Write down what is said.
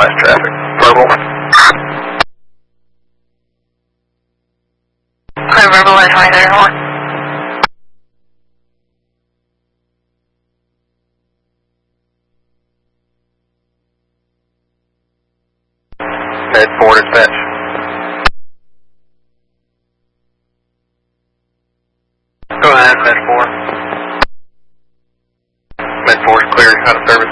less traffic. Verbal. Hi, Verbal, and hi there, Horn. Med 4 dispatch. Go ahead, Med 4. Med 4 is clear, out of service.